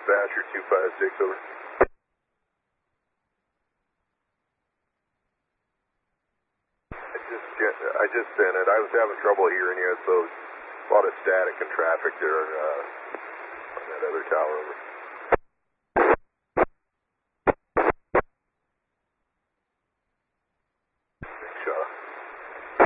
Dispatcher 256, over. I just sent it. I was having trouble hearing you, so a lot of static and traffic there on that other tower, over.